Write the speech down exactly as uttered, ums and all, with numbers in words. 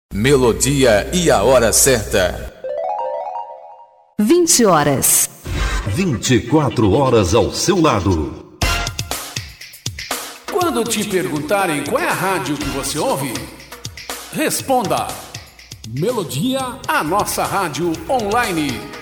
Melodia e a hora certa. vinte horas. vinte e quatro horas ao seu lado. Quando te perguntarem qual é a rádio que você ouve, responda: Melodia, a nossa rádio online.